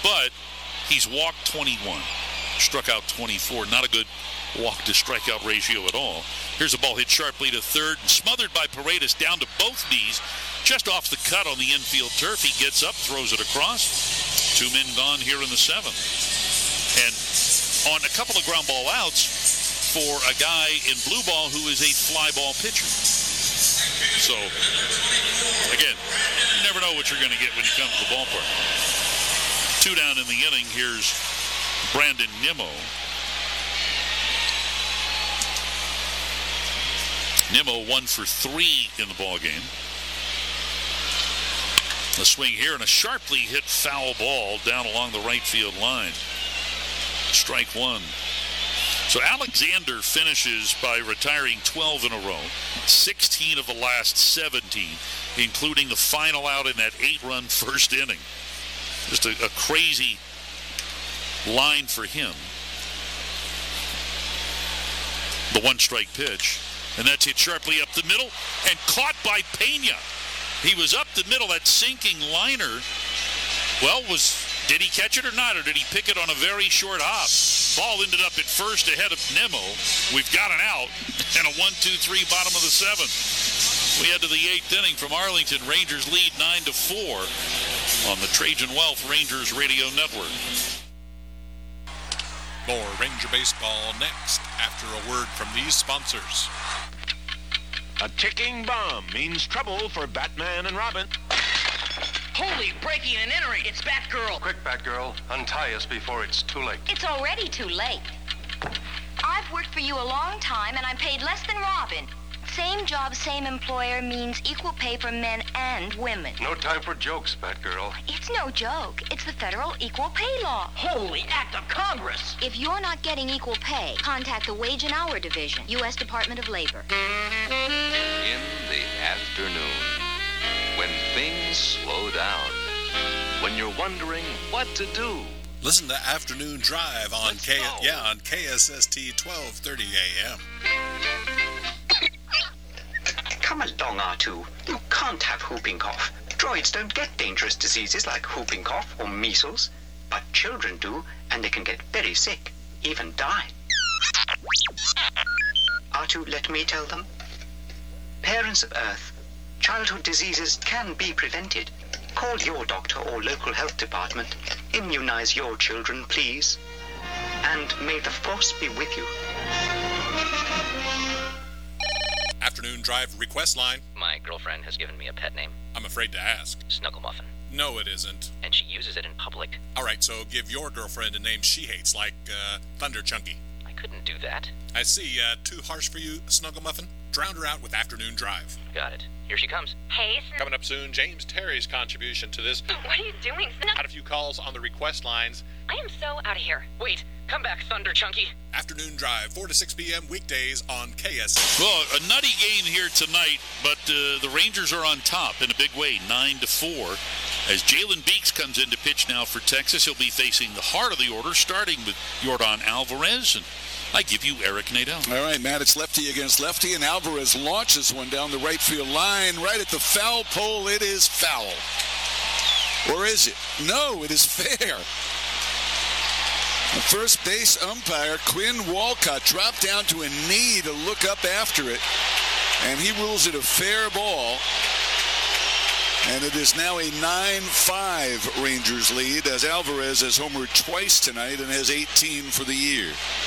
but he's walked 21, struck out 24. Not a good walk-to-strikeout ratio at all. Here's a ball hit sharply to third and smothered by Paredes down to both knees, just off the cut on the infield turf. He gets up, throws it across. 2 men gone here in the 7th. And on a couple of ground ball outs for a guy in blue ball who is a fly ball pitcher. So, again, you never know what you're going to get when you come to the ballpark. 2 down in the inning. Here's Brandon Nimmo. Nimmo 1 for 3 in the ball game. A swing here and a sharply hit foul ball down along the right field line. Strike 1. So Alexander finishes by retiring 12 in a row, 16 of the last 17, including the final out in that 8-run first inning. Just a crazy line for him. The 1-strike pitch, and that's hit sharply up the middle and caught by Pena. He was up the middle, that sinking liner. Well, did he catch it or not, or did he pick it on a very short hop? Ball ended up at first ahead of Nimmo. We've got an out and a 1-2-3 bottom of the 7th. We head to the 8th inning from Arlington. Rangers lead 9-4 on the Trajan Wealth Rangers Radio Network. More Ranger baseball next after a word from these sponsors. A ticking bomb means trouble for Batman and Robin. Holy, breaking and entering. It's Batgirl. Quick, Batgirl. Untie us before it's too late. It's already too late. I've worked for you a long time, and I'm paid less than Robin. Same job, same employer means equal pay for men and women. No time for jokes, Batgirl. It's no joke. It's the federal equal pay law. Holy act of Congress. If you're not getting equal pay, contact the Wage and Hour Division, U.S. Department of Labor. In the afternoon, when things slow down, when you're wondering what to do. Listen to Afternoon Drive on on KSST 1230 AM. Come along, R2. You can't have whooping cough. Droids don't get dangerous diseases like whooping cough or measles, but children do, and they can get very sick, even die. R2, let me tell them. Parents of Earth, childhood diseases can be prevented. Call your doctor or local health department. Immunize your children, please. And may the Force be with you. Afternoon Drive request line. My girlfriend has given me a pet name. I'm afraid to ask. Snuggle Muffin. No, it isn't. And she uses it in public. All right, so give your girlfriend a name she hates, like Thunder Chunky. I couldn't do that. I see. Too harsh for you, Snuggle Muffin? Drown her out with Afternoon Drive. Got it. Here she comes. Hey, Coming up soon, James Terry's contribution to this. What are you doing? Had a few calls on the request lines. I am so out of here. Wait, come back, Thunder Chunky. Afternoon Drive, 4 to 6 p.m. weekdays on KS. Well, a nutty game here tonight, but the Rangers are on top in a big way, 9-4. As Jalen Beeks comes in to pitch now for Texas, he'll be facing the heart of the order, starting with Yordan Alvarez. And I give you Eric Nadel. All right, Matt, it's lefty against lefty, and Alvarez launches one down the right field line, right at the foul pole. It is foul. Or is it? No, it is fair. The first base umpire, Quinn Walcott, dropped down to a knee to look up after it, and he rules it a fair ball. And it is now a 9-5 Rangers lead, as Alvarez has homered twice tonight and has 18 for the year.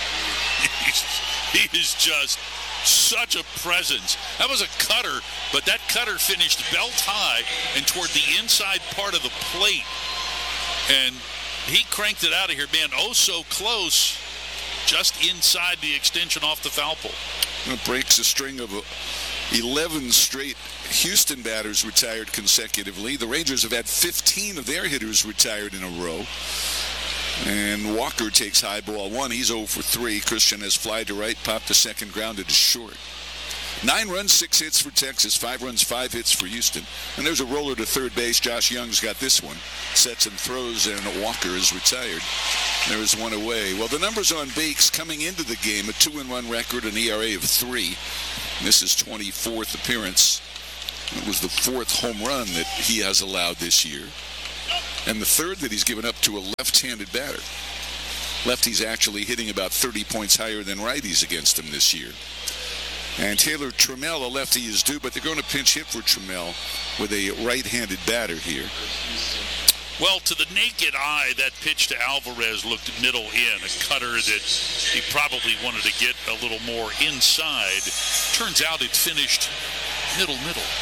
He is just such a presence. That was a cutter, but that cutter finished belt high and toward the inside part of the plate. And he cranked it out of here, man. Oh, so close, just inside the extension off the foul pole. It breaks a string of 11 straight Houston batters retired consecutively. The Rangers have had 15 of their hitters retired in a row. And Walker takes high ball one. He's 0 for 3. Christian has fly to right, popped to second, grounded to short. 9 runs, 6 hits for Texas. 5 runs, 5 hits for Houston. And there's a roller to third base. Josh Young's got this one. Sets and throws, and Walker is retired. There is one away. Well, the numbers on Bakes coming into the game, a 2-1 record, an ERA of 3. This is 24th appearance. It was the 4th home run that he has allowed this year. and the third that he's given up to a left-handed batter. Lefties actually hitting about 30 points higher than righties against him this year. And Taylor Trammell, a lefty, is due, but they're going to pinch hit for Trammell with a right-handed batter here. Well, to the naked eye, that pitch to Alvarez looked middle in, a cutter that he probably wanted to get a little more inside. Turns out it finished middle.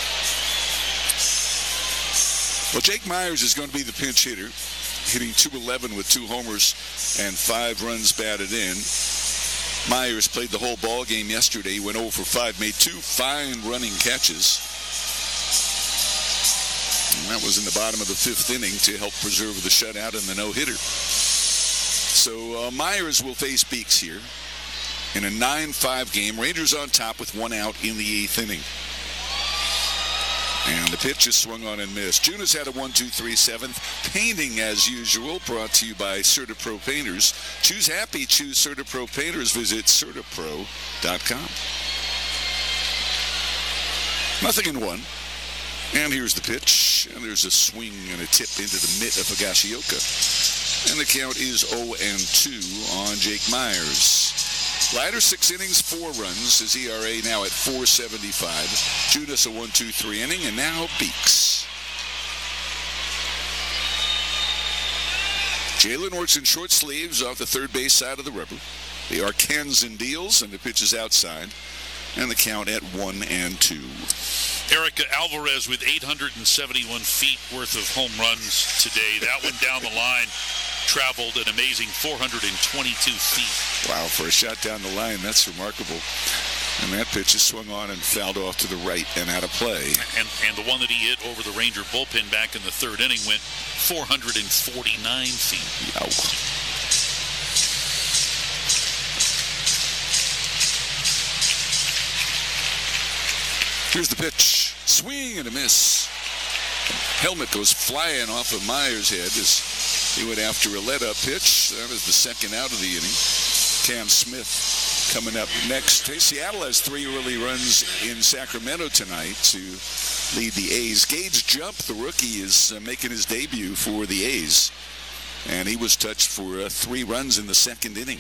Well, Jake Meyers is going to be the pinch hitter, hitting .211 with 2 homers and 5 runs batted in. Meyers played the whole ball game yesterday. He went 0 for 5, made 2 fine running catches. And that was in the bottom of the 5th inning to help preserve the shutout and the no-hitter. So Meyers will face Beeks here in a 9-5 game. Rangers on top with 1 out in the 8th inning. And the pitch is swung on and missed. Junis had a 1-2-3 7th. Painting as usual, brought to you by CertaPro Painters. Choose happy, choose CertaPro Painters. Visit CertaPro.com. 0-1. And here's the pitch. And there's a swing and a tip into the mitt of Higashioka. And the count is 0-2 on Jake Meyers. Leiter 6 innings, 4 runs. His ERA now at 4.75. Judas a 1-2-3 inning, and now Beeks. Jalen works in short sleeves off the third base side of the rubber. The Arkansan deals, and the pitch is outside. And the count at 1-2. Eric Alvarez with 871 feet worth of home runs today. That one down the line traveled an amazing 422 feet. Wow, for a shot down the line, that's remarkable. And that pitch is swung on and fouled off to the right and out of play. And the one that he hit over the Ranger bullpen back in the 3rd inning went 449 feet. Yow. Here's the pitch. Swing and a miss. Helmet goes flying off of Meyers' head as he went after a let-up pitch. That was the 2nd out of the inning. Cam Smith coming up next. Hey, Seattle has 3 early runs in Sacramento tonight to lead the A's. Gage Jump, the rookie, is making his debut for the A's. And he was touched for 3 runs in the 2nd inning.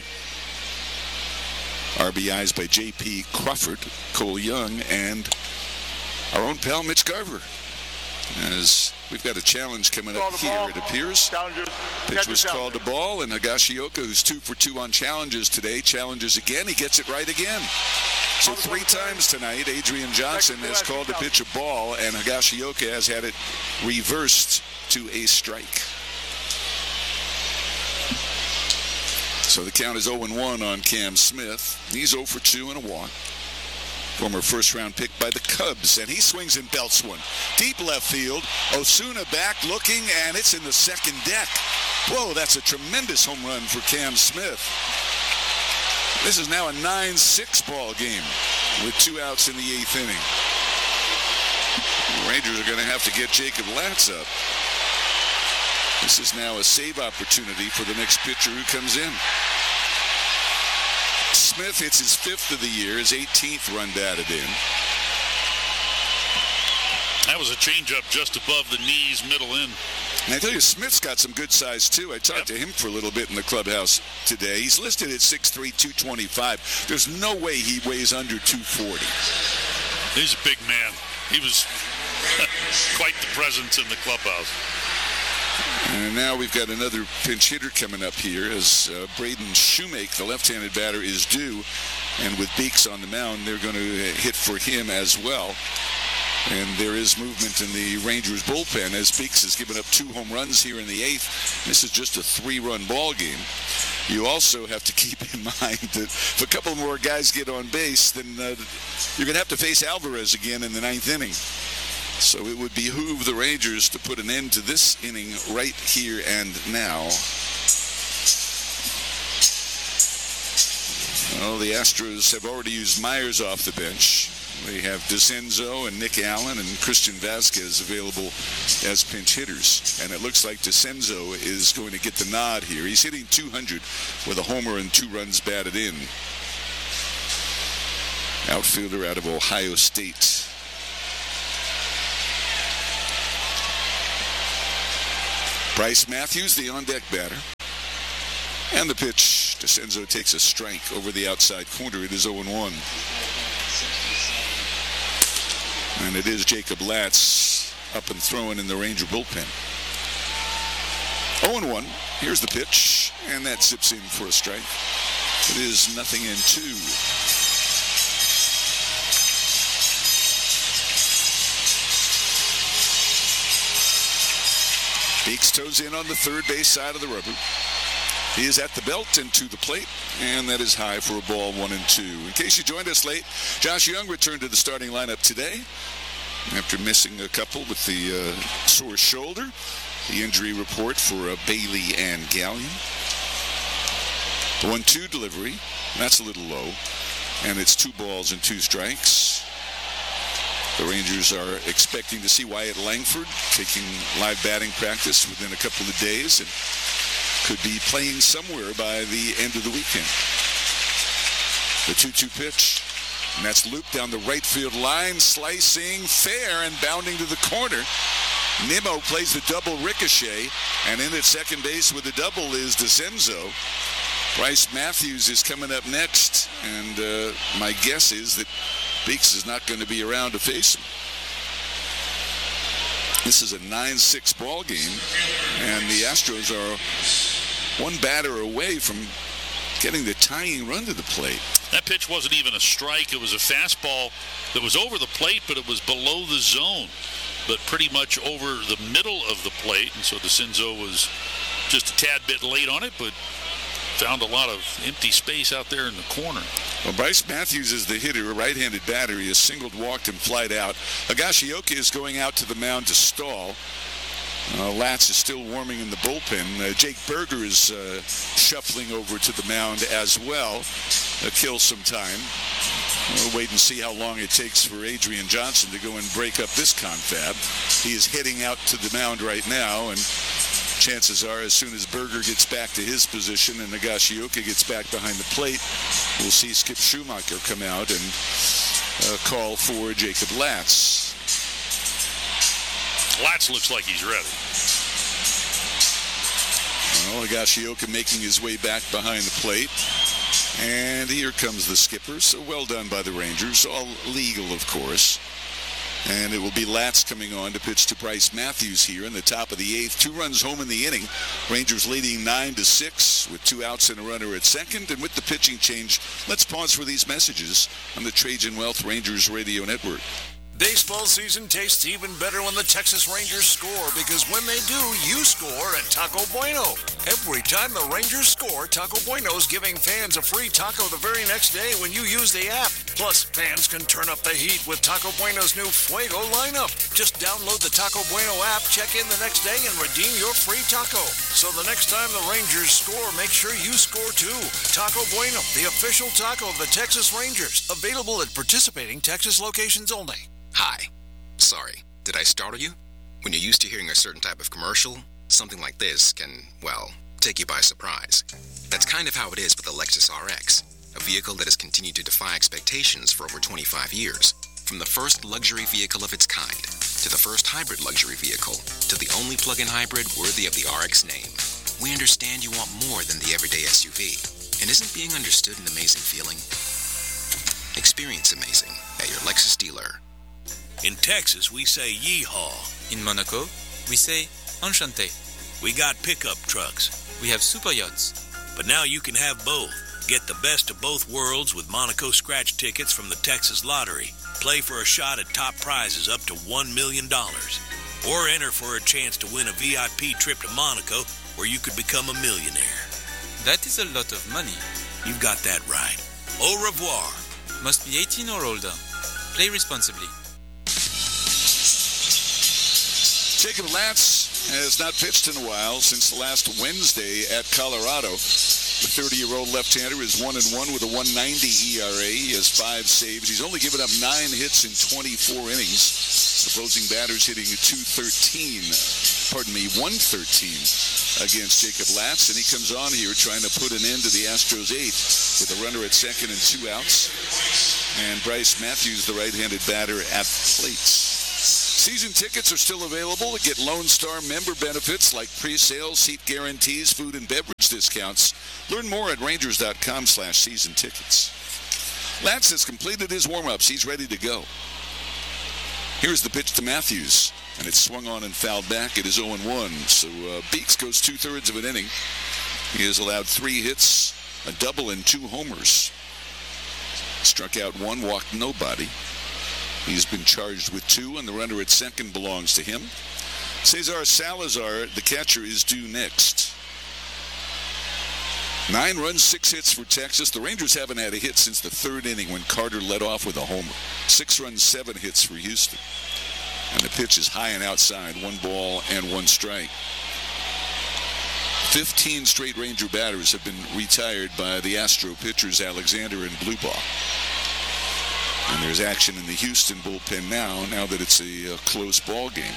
RBIs by J.P. Crawford, Cole Young, and our own pal Mitch Garver. As we've got a challenge coming up here, it appears. Pitch was called a ball, and Higashioka, who's 2 for 2 on challenges today, challenges again. He gets it right again. So 3 times tonight, Adrian Johnson has called the pitch a ball, and Higashioka has had it reversed to a strike. So the count is 0-1 on Cam Smith. He's 0 for 2 and a walk. Former first-round pick by the Cubs, and he swings and belts one. Deep left field. Osuna back looking, and it's in the 2nd deck. Whoa, that's a tremendous home run for Cam Smith. This is now a 9-6 ball game with 2 outs in the 8th inning. The Rangers are going to have to get Jacob Latz up. This is now a save opportunity for the next pitcher who comes in. Smith hits his 5th of the year, his 18th run batted in. That was a changeup just above the knees, middle in. And I tell you, Smith's got some good size, too. I talked to him for a little bit in the clubhouse today. He's listed at 6'3", 225. There's no way he weighs under 240. He's a big man. He was quite the presence in the clubhouse. And now we've got another pinch hitter coming up here as Braden Shoemake, the left-handed batter, is due. And with Beeks on the mound, they're going to hit for him as well. And there is movement in the Rangers bullpen as Beeks has given up 2 home runs here in the 8th. This is just a 3-run ball game. You also have to keep in mind that if a couple more guys get on base, then you're going to have to face Alvarez again in the 9th inning. So it would behoove the Rangers to put an end to this inning right here and now. Well, the Astros have already used Meyers off the bench. They have DeCenzo and Nick Allen and Christian Vasquez available as pinch hitters. And it looks like DeCenzo is going to get the nod here. He's hitting 200 with a homer and 2 runs batted in. Outfielder out of Ohio State. Bryce Matthews, the on-deck batter. And the pitch, DeCenzo takes a strike over the outside corner. It is 0-1. And it is Jacob Latz up and throwing in the Ranger bullpen. 0-1. Here's the pitch, and that zips in for a strike. It is 0-2. Beeks toes in on the third base side of the rubber. He is at the belt and to the plate, and that is high for a ball, 1-2. In case you joined us late, Josh Young returned to the starting lineup today after missing a couple with the sore shoulder. The injury report for Bailey and Gallion. The 1-2 delivery, that's a little low, and it's 2 balls and 2 strikes. The Rangers are expecting to see Wyatt Langford taking live batting practice within a couple of days and could be playing somewhere by the end of the weekend. The 2-2 pitch, and that's looped down the right field line, slicing fair and bounding to the corner. Nimmo plays the double ricochet, and in at second base with the double is DeCenzo. Bryce Matthews is coming up next, and my guess is that Beeks is not going to be around to face him. This is a 9-6 ball game, and the Astros are one batter away from getting the tying run to the plate. That pitch wasn't even a strike. It was a fastball that was over the plate, but it was below the zone, but pretty much over the middle of the plate. And so DeCenzo was just a tad bit late on it, but found a lot of empty space out there in the corner. Well, Bryce Matthews is the hitter, a right-handed batter. He has singled, walked, and flied out. Higashioka is going out to the mound to stall. Latz is still warming in the bullpen. Jake Berger is shuffling over to the mound as well. Kill some time. We'll wait and see how long it takes for Adrian Johnson to go and break up this confab. He is heading out to the mound right now, and chances are as soon as Berger gets back to his position and Higashioka gets back behind the plate, we'll see Skip Schumacher come out and call for Jacob Latz. Latz looks like he's ready. Well, Higashioka making his way back behind the plate. And here comes the skipper. So well done by the Rangers. All legal, of course. And it will be Latz coming on to pitch to Bryce Matthews here in the top of the 8th. 2 runs home in the inning. Rangers leading 9-6 with 2 outs and a runner at second. And with the pitching change, let's pause for these messages on the Trajan Wealth Rangers Radio Network. Baseball season tastes even better when the Texas Rangers score, because when they do, you score at Taco Bueno. Every time the Rangers score, Taco Bueno's giving fans a free taco the very next day when you use the app. Plus, fans can turn up the heat with Taco Bueno's new Fuego lineup. Just download the Taco Bueno app, check in the next day, and redeem your free taco. So the next time the Rangers score, make sure you score too. Taco Bueno, the official taco of the Texas Rangers. Available at participating Texas locations only. Hi. Sorry, did I startle you? When you're used to hearing a certain type of commercial, something like this can, well, take you by surprise. That's kind of how it is with the Lexus RX, a vehicle that has continued to defy expectations for over 25 years. From the first luxury vehicle of its kind, to the first hybrid luxury vehicle, to the only plug-in hybrid worthy of the RX name. We understand you want more than the everyday SUV. And isn't being understood an amazing feeling? Experience amazing at your Lexus dealer. In Texas, we say yeehaw. In Monaco, we say enchanté. We got pickup trucks. We have super yachts. But now you can have both. Get the best of both worlds with Monaco scratch tickets from the Texas Lottery. Play for a shot at top prizes up to $1 million. Or enter for a chance to win a VIP trip to Monaco where you could become a millionaire. That is a lot of money. You've got that right. Au revoir. Must be 18 or older. Play responsibly. Jacob Latz has not pitched in a while since last Wednesday at Colorado. The 30-year-old left-hander is 1-1 with a 1.90 ERA. He has 5 saves. He's only given up 9 hits in 24 innings. Opposing batters hitting a 113 against Jacob Latz, and he comes on here trying to put an end to the Astros' 8th with a runner at second and 2 outs. And Bryce Matthews, the right-handed batter, at the plate. Season tickets are still available. Get Lone Star member benefits like pre-sale, seat guarantees, food and beverage discounts. Learn more at Rangers.com/season tickets. Lance has completed his warm-ups. He's ready to go. Here's the pitch to Matthews, and it's swung on and fouled back. It is 0-1. So Beeks goes 2/3 of an inning. He has allowed 3 hits, a double, and 2 homers. Struck out 1, walked nobody. He's been charged with 2, and the runner at second belongs to him. Cesar Salazar, the catcher, is due next. 9 runs, 6 hits for Texas. The Rangers haven't had a hit since the 3rd inning when Carter led off with a homer. 6 runs, 7 hits for Houston. And the pitch is high and outside, 1 ball and 1 strike. 15 straight Ranger batters have been retired by the Astro pitchers Alexander and Blubaugh. And there's action in the Houston bullpen now that it's a close ball game.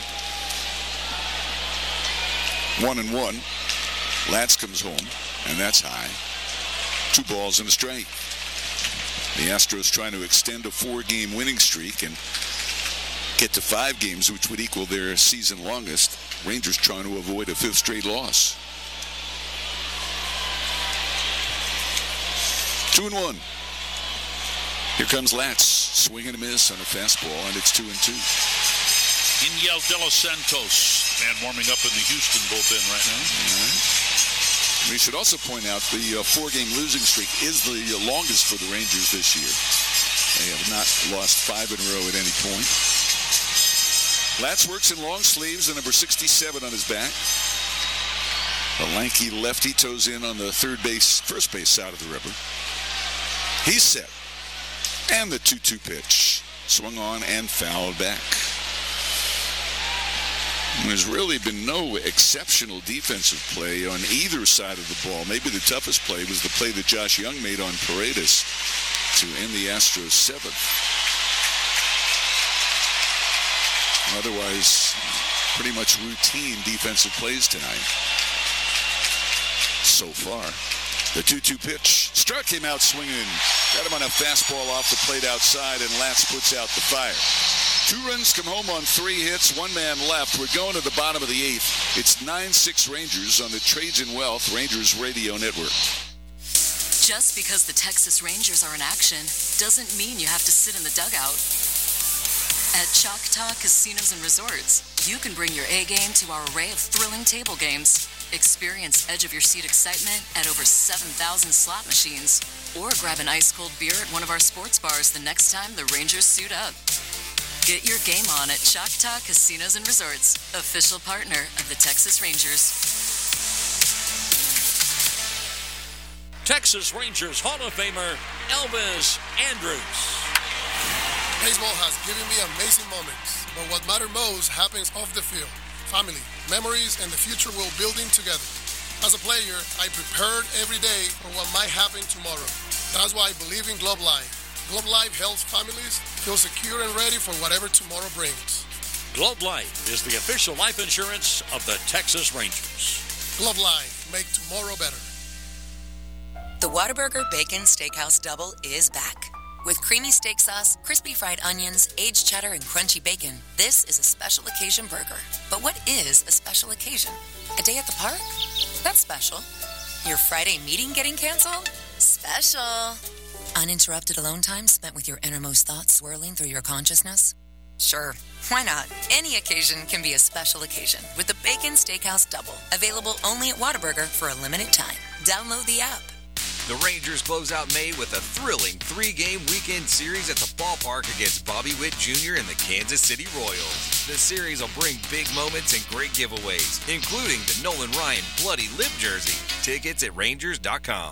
1-1. Latz comes home, and that's high. 2 balls and a strike. The Astros trying to extend a 4-game winning streak and get to 5 games, which would equal their season longest. Rangers trying to avoid a 5th straight loss. 2-1. Here comes Latz, swing and a miss on a fastball, and it's 2-2. Inyel De Los Santos, man warming up in the Houston bullpen right now. All right. We should also point out the 4-game losing streak is the longest for the Rangers this year. They have not lost 5 in a row at any point. Latz works in long sleeves, the number 67 on his back. The lanky lefty toes in on the first base side of the river. He's set. And the 2-2 pitch. Swung on and fouled back. There's really been no exceptional defensive play on either side of the ball. Maybe the toughest play was the play that Josh Young made on Paredes to end the Astros 7th. Otherwise, pretty much routine defensive plays tonight so far. The 2-2 pitch struck him out swinging. Got him on a fastball off the plate outside, and Latz puts out the fire. 2 runs come home on 3 hits, 1 man left. We're going to the bottom of the 8th. It's 9-6 Rangers on the Trades and Wealth Rangers Radio Network. Just because the Texas Rangers are in action doesn't mean you have to sit in the dugout. At Choctaw Casinos and Resorts, you can bring your A game to our array of thrilling table games. Experience edge-of-your-seat excitement at over 7,000 slot machines. Or grab an ice-cold beer at one of our sports bars the next time the Rangers suit up. Get your game on at Choctaw Casinos and Resorts, official partner of the Texas Rangers. Texas Rangers Hall of Famer Elvis Andrus. Baseball has given me amazing moments, but what matters most happens off the field. Family, memories, and the future we're building together. As a player, I prepared every day for what might happen tomorrow. That's why I believe in Globe Life. Globe Life helps families feel secure and ready for whatever tomorrow brings. Globe Life is the official life insurance of the Texas Rangers. Globe Life, make tomorrow better. The Whataburger Bacon Steakhouse Double is back. With creamy steak sauce, crispy fried onions, aged cheddar, and crunchy bacon, this is a special occasion burger. But what is a special occasion? A day at the park? That's special. Your Friday meeting getting canceled? Special. Uninterrupted alone time spent with your innermost thoughts swirling through your consciousness? Sure, why not? Any occasion can be a special occasion with the Bacon Steakhouse Double, available only at Whataburger for a limited time. Download the app. The Rangers close out May with a thrilling 3-game weekend series at the ballpark against Bobby Witt Jr. and the Kansas City Royals. The series will bring big moments and great giveaways, including the Nolan Ryan Bloody Lip jersey. Tickets at Rangers.com.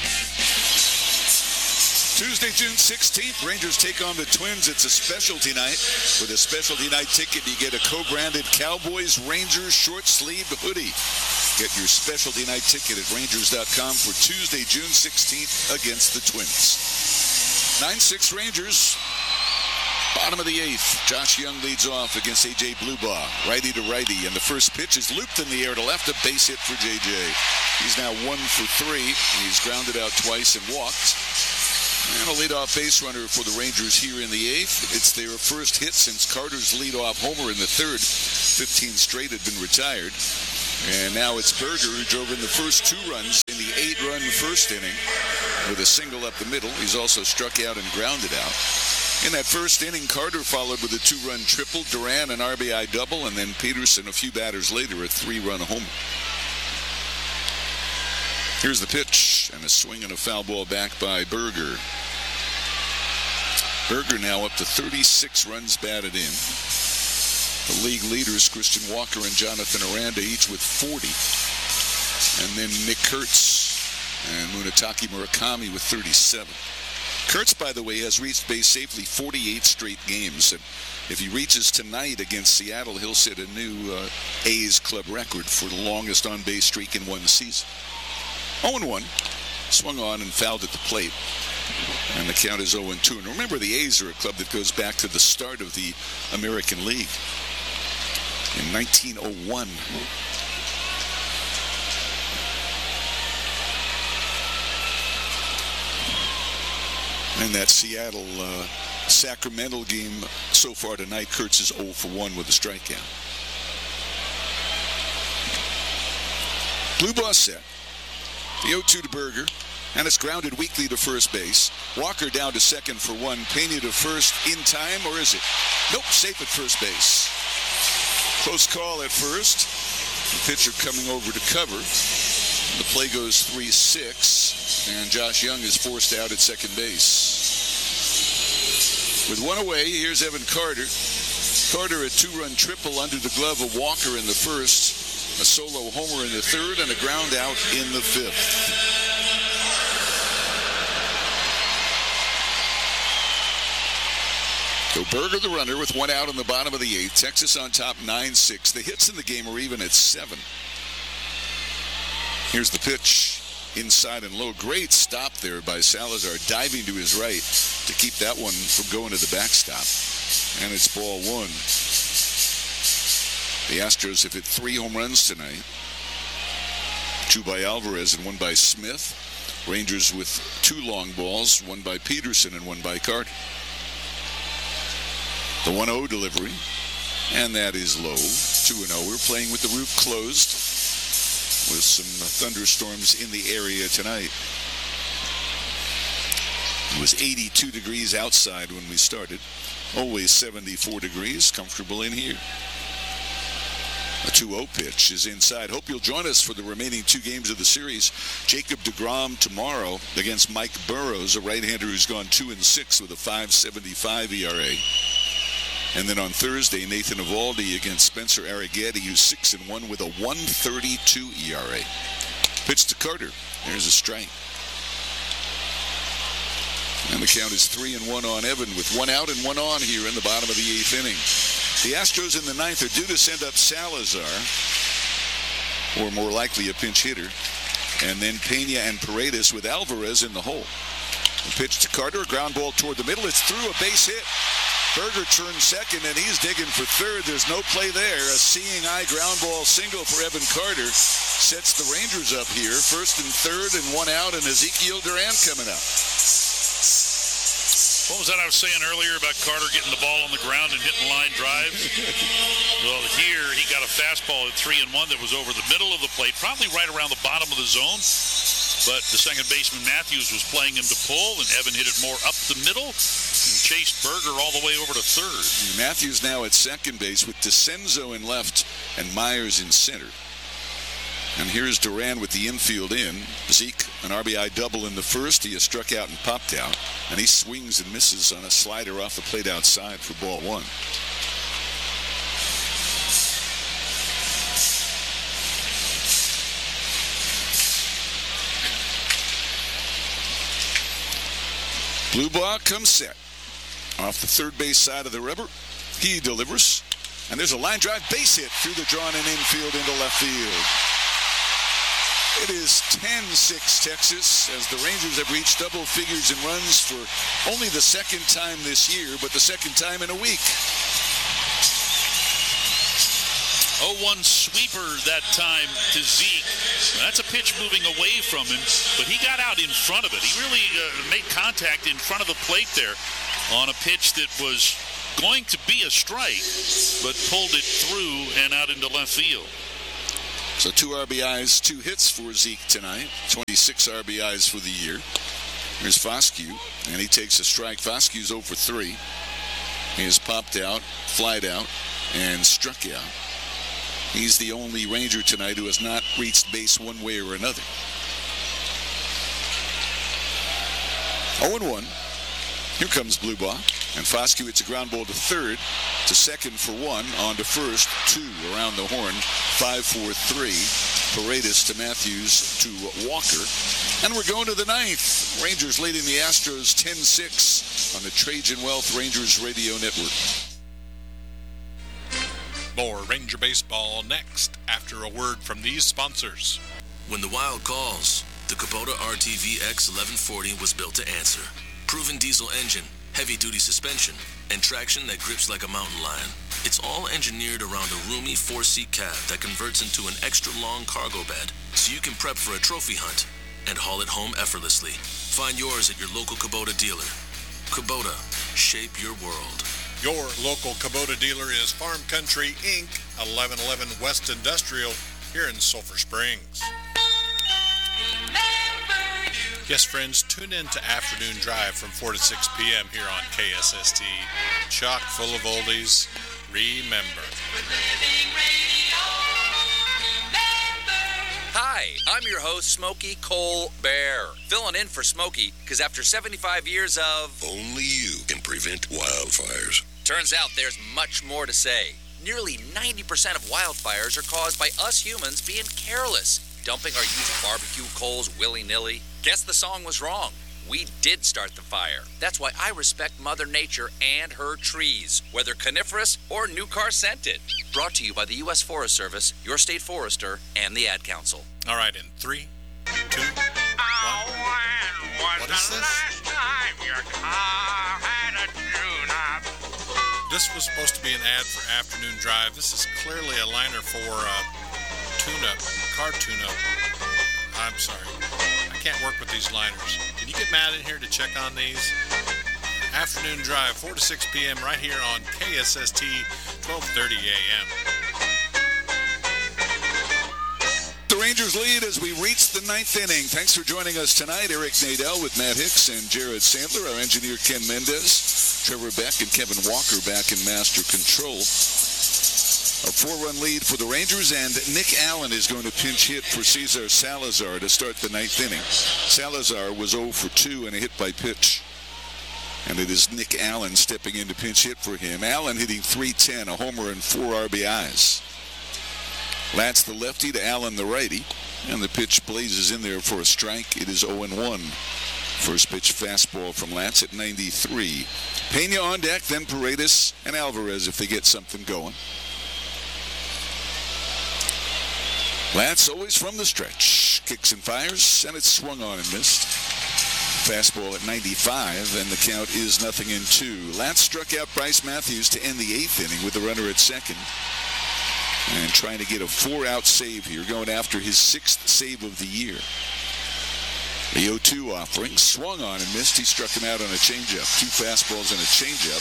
Tuesday, June 16th, Rangers take on the Twins. It's a specialty night. With a specialty night ticket, you get a co-branded Cowboys Rangers short-sleeved hoodie. Get your specialty night ticket at Rangers.com for Tuesday, June 16th against the Twins. 9-6 Rangers. Bottom of the 8th. Josh Young leads off against A.J. Blubaugh. Righty to righty. And the first pitch is looped in the air to left. A base hit for J.J. He's now 1 for 3. He's grounded out twice and walked. And a leadoff base runner for the Rangers here in the 8th. It's their first hit since Carter's leadoff homer in the 3rd. 15 straight had been retired. And now it's Berger who drove in the first 2 runs in the 8-run first inning with a single up the middle. He's also struck out and grounded out. In that first inning, Carter followed with a 2-run triple, Duran an RBI double, and then Peterson a few batters later a 3-run homer. Here's the pitch, and a swing and a foul ball back by Berger. Berger now up to 36 runs batted in. The league leaders, Christian Walker and Jonathan Aranda, each with 40. And then Nick Kurtz and Munetake Murakami with 37. Kurtz, by the way, has reached base safely 48 straight games. And if he reaches tonight against Seattle, he'll set a new A's club record for the longest on-base streak in one season. 0-1. Swung on and fouled at the plate. And the count is 0-2. And remember, the A's are a club that goes back to the start of the American League in 1901. In that Seattle-Sacramento game so far tonight, Kurtz is 0 for 1 with a strikeout. Blue ball set. The 0-2 to Berger. And it's grounded weakly to first base. Walker down to second for 1. Pena to first in time, or is it? Nope, safe at first base. Close call at first. The pitcher coming over to cover. The play goes 3-6, and Josh Young is forced out at second base. With 1 away, here's Evan Carter. Carter a 2-run triple under the glove of Walker in the first, a solo homer in the 3rd, and a ground out in the 5th. So Berger the runner with 1 out in the bottom of the 8th. Texas on top 9-6. The hits in the game are even at 7. Here's the pitch. Inside and low. Great stop there by Salazar, diving to his right to keep that one from going to the backstop. And it's ball 1. The Astros have hit 3 home runs tonight. 2 by Alvarez and 1 by Smith. Rangers with 2 long balls, 1 by Peterson and 1 by Carter. The 1-0 delivery, and that is low. 2-0. We're playing with the roof closed with some thunderstorms in the area tonight. It was 82 degrees outside when we started. Always 74 degrees. Comfortable in here. A 2-0 pitch is inside. Hope you'll join us for the remaining 2 games of the series. Jacob deGrom tomorrow against Mike Burrows, a right-hander who's gone 2-6 with a 5.75 ERA. And then on Thursday, Nathan Eovaldi against Spencer Arrighetti, who's 6-1 with a 1.32 ERA. Pitch to Carter. There's a strike. And the count is 3-1 on Evan with 1 out and 1 on here in the bottom of the 8th inning. The Astros in the 9th are due to send up Salazar, or more likely a pinch hitter, and then Pena and Paredes with Alvarez in the hole. The pitch to Carter, a ground ball toward the middle. It's through, a base hit. Berger turns second, and he's digging for third. There's no play there. A seeing eye ground ball single for Evan Carter sets the Rangers up here. First and third and 1 out, and Ezekiel Duran coming up. What was that I was saying earlier about Carter getting the ball on the ground and hitting line drives? Well, here he got a fastball at 3-1 that was over the middle of the plate, probably right around the bottom of the zone. But the second baseman Matthews was playing him to pull, and Evan hit it more up the middle and chased Berger all the way over to third. Matthews now at second base with DeCenzo in left and Myers in center. And here's Duran with the infield in. Zeke, an RBI double in the first. He has struck out and popped out. And he swings and misses on a slider off the plate outside for ball 1. Blue ball comes set. Off the third base side of the river. He delivers. And there's a line drive base hit through the drawn-in infield into left field. It is 10-6 Texas as the Rangers have reached double figures in runs for only the second time this year, but the second time in a week. 0-1 sweeper that time to Zeke. That's a pitch moving away from him, but he got out in front of it. He really made contact in front of the plate there on a pitch that was going to be a strike, but pulled it through and out into left field. So 2 RBIs, 2 hits for Zeke tonight. 26 RBIs for the year. Here's Foscue, and he takes a strike. Foscue's 0 for 3. He has popped out, flied out, and struck out. He's the only Ranger tonight who has not reached base one way or another. 0-1. Here comes Blubaugh. And Foscue hits a ground ball to third, to second for 1, on to first, 2 around the horn, 5 for 3. Paredes to Matthews to Walker. And we're going to the 9th. Rangers leading the Astros 10-6 on the Trajan Wealth Rangers Radio Network. More Ranger baseball next after a word from these sponsors. When the Wild calls, the Kubota RTV X1140 was built to answer. Proven diesel engine, heavy-duty suspension, and traction that grips like a mountain lion. It's all engineered around a roomy 4-seat cab that converts into an extra-long cargo bed, so you can prep for a trophy hunt and haul it home effortlessly. Find yours at your local Kubota dealer. Kubota, shape your world. Your local Kubota dealer is Farm Country, Inc., 1111 West Industrial, here in Sulphur Springs. Yes, friends, tune in to Afternoon Drive from 4 to 6 p.m. here on KSST. Chock full of oldies. Remember. Hi, I'm your host, Smokey Colbert. Filling in for Smokey, because after 75 years of... Only you can prevent wildfires. Turns out there's much more to say. Nearly 90% of wildfires are caused by us humans being careless, dumping our used barbecue coals willy-nilly. Guess the song was wrong. We did start the fire. That's why I respect Mother Nature and her trees, whether coniferous or new car scented. Brought to you by the U.S. Forest Service, your state forester, and the Ad Council. All right, in 3, 2, 1. What is this? This was supposed to be an ad for Afternoon Drive. This is clearly a liner for tune-up, car tune-up. I'm sorry. I can't work with these liners. Can you get Matt in here to check on these? Afternoon Drive, 4 to 6 p.m. right here on KSST, 1230 a.m. The Rangers lead as we reach the 9th inning. Thanks for joining us tonight. Eric Nadel with Matt Hicks and Jared Sandler. Our engineer Ken Mendez. Trevor Beck and Kevin Walker back in master control. A 4-run lead for the Rangers, and Nick Allen is going to pinch hit for Cesar Salazar to start the 9th inning. Salazar was 0 for 2 and a hit by pitch. And it is Nick Allen stepping in to pinch hit for him. Allen hitting .310, a homer and 4 RBIs. Latz the lefty to Allen the righty, and the pitch blazes in there for a strike. It is 0-1. First pitch fastball from Latz at 93. Pena on deck, then Paredes and Alvarez if they get something going. Latz always from the stretch. Kicks and fires, and it's swung on and missed. Fastball at 95, and the count is 0-2. Latz struck out Bryce Matthews to end the 8th inning with a runner at second. And trying to get a 4-out save here, going after his 6th save of the year. The 0-2 offering, swung on and missed. He struck him out on a changeup. 2 fastballs and a changeup.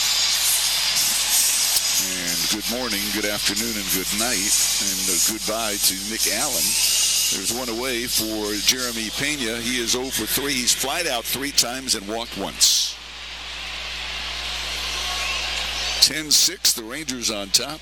And good morning, good afternoon, and good night. And a goodbye to Nick Allen. There's one away for Jeremy Pena. He is 0 for 3. He's flied out 3 times and walked once. 10-6, the Rangers on top.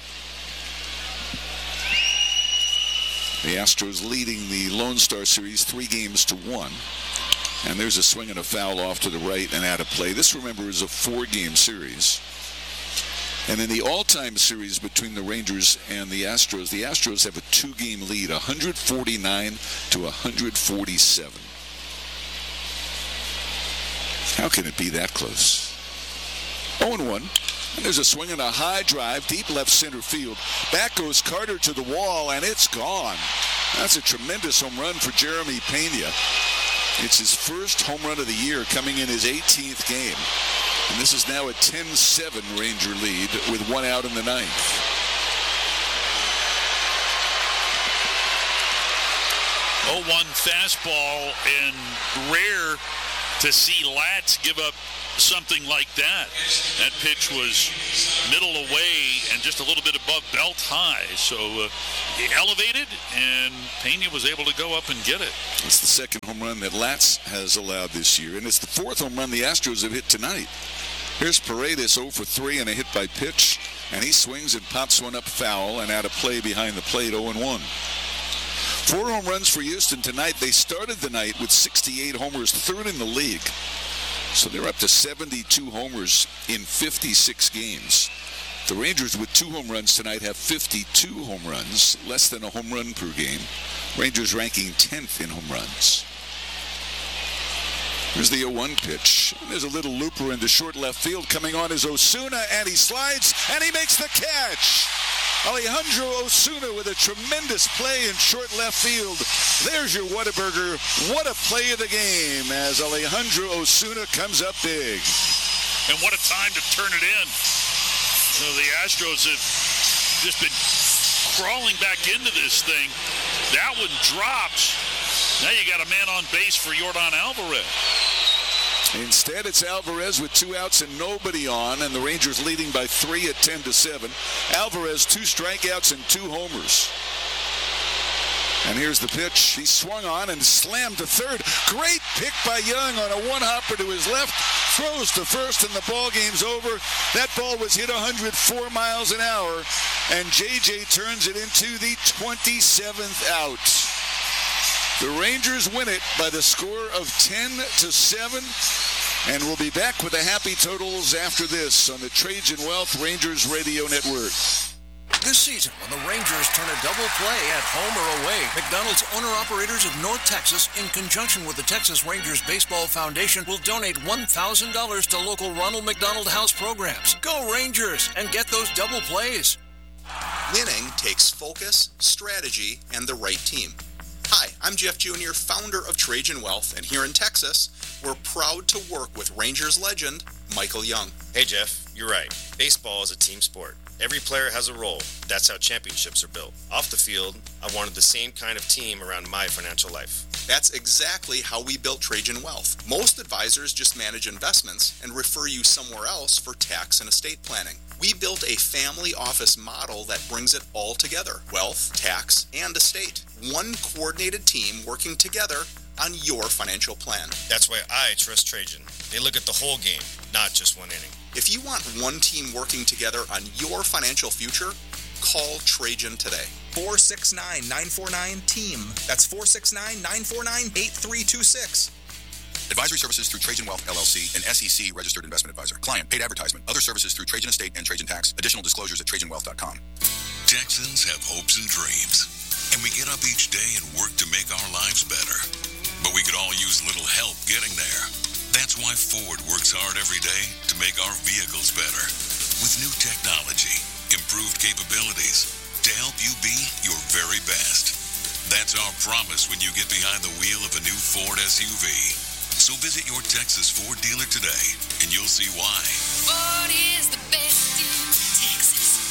The Astros leading the Lone Star Series 3-1. And there's a swing and a foul off to the right and out of play. This, remember, is a 4-game series. And in the all-time series between the Rangers and the Astros have a 2-game lead, 149 to 147. How can it be that close? 0-1. And there's a swing and a high drive, deep left center field. Back goes Carter to the wall, and it's gone. That's a tremendous home run for Jeremy Pena. It's his first home run of the year, coming in his 18th game. And this is now a 10-7 Ranger lead with 1 out in the 9th. 0-1 fastball, and rare to see Latz give up something like that. That pitch was middle away and just a little bit above belt high. So elevated, and Pena was able to go up and get it. It's the second home run that Latz has allowed this year, and it's the fourth home run the Astros have hit tonight. Here's Paredes 0 for 3 and a hit by pitch, and he swings and pops one up foul and out of play behind the plate, 0-1. 4 home runs for Houston tonight. They started the night with 68 homers, third in the league. So they're up to 72 homers in 56 games. The Rangers with 2 home runs tonight have 52 home runs, less than a home run per game. Rangers ranking 10th in home runs. Here's the 0-1 pitch. There's a little looper into short left field. Coming on is Osuna, and he slides, and he makes the catch. Alejandro Osuna with a tremendous play in short left field. There's your Whataburger. What a play of the game as Alejandro Osuna comes up big. And what a time to turn it in. So the Astros have just been crawling back into this thing. That one drops. Now you got a man on base for Yordan Alvarez. Instead, it's Alvarez with 2 outs and nobody on, and the Rangers leading by 3 at 10-7. Alvarez 2 strikeouts and 2 homers. And here's the pitch. He swung on and slammed to third. Great pick by Young on a one-hopper to his left. Throws to first, and the ball game's over. That ball was hit 104 miles an hour, and J.J. turns it into the 27th out. The Rangers win it by the score of 10-7, and we'll be back with the happy totals after this on the Trajan Wealth Rangers Radio Network. This season, when the Rangers turn a double play at home or away, McDonald's owner-operators of North Texas, in conjunction with the Texas Rangers Baseball Foundation, will donate $1,000 to local Ronald McDonald House programs. Go Rangers and get those double plays. Winning takes focus, strategy, and the right team. Hi, I'm Jeff Jr., founder of Trajan Wealth, and here in Texas, we're proud to work with Rangers legend Michael Young. Hey Jeff, you're right. Baseball is a team sport. Every player has a role. That's how championships are built. Off the field, I wanted the same kind of team around my financial life. That's exactly how we built Trajan Wealth. Most advisors just manage investments and refer you somewhere else for tax and estate planning. We built a family office model that brings it all together: wealth, tax, and estate. One coordinated team working together on your financial plan. That's why I trust Trajan. They look at the whole game, not just one inning. If you want one team working together on your financial future, call Trajan today. 469-949-TEAM. That's 469-949-8326. Advisory services through Trajan Wealth, LLC, an SEC registered investment advisor. Client paid advertisement. Other services through Trajan Estate and Trajan Tax. Additional disclosures at TrajanWealth.com. Texans have hopes and dreams, and we get up each day and work to make our lives better. But we could all use a little help getting there. That's why Ford works hard every day to make our vehicles better. With new technology, improved capabilities, to help you be your very best. That's our promise when you get behind the wheel of a new Ford SUV. So visit your Texas Ford dealer today, and you'll see why. Ford is the best in Texas.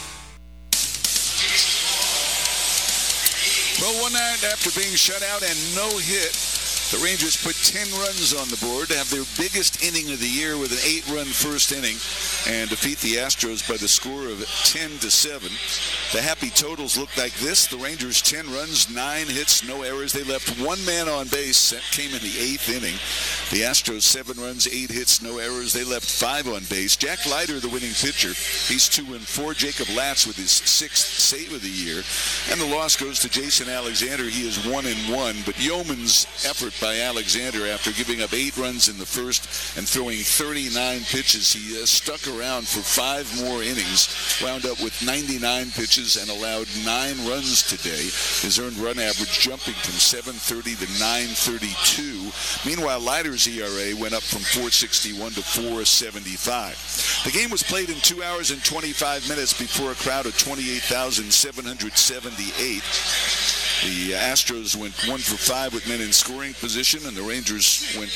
Well, one night after being shut out and no hit, the Rangers put 10 runs on the board to have their biggest inning of the year with an 8-run first inning and defeat the Astros by the score of 10-7. The happy totals look like this. The Rangers 10 runs, 9 hits, no errors. They left one man on base. That came in the 8th inning. The Astros 7 runs, 8 hits, no errors. They left 5 on base. Jack Leiter, the winning pitcher, he's 2-4. Jacob Latz with his 6th save of the year. And the loss goes to Jason Alexander. He is 1-1. But Yeoman's effort by Alexander after giving up 8 runs in the first and throwing 39 pitches. He stuck around for 5 more innings, wound up with 99 pitches and allowed 9 runs today. His earned run average jumping from 730 to 932. Meanwhile, Leiter's ERA went up from 461 to 475. The game was played in 2 hours and 25 minutes before a crowd of 28,778. The Astros went 1 for 5 with men in scoring position, and the Rangers went,